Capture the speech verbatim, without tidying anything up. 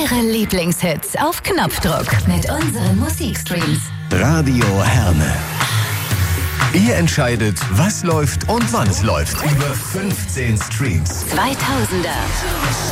Ihre Lieblingshits auf Knopfdruck mit unseren Musikstreams. Radio Herne. Ihr entscheidet, was läuft und wann es läuft. Über fünfzehn Streams. zweitausender.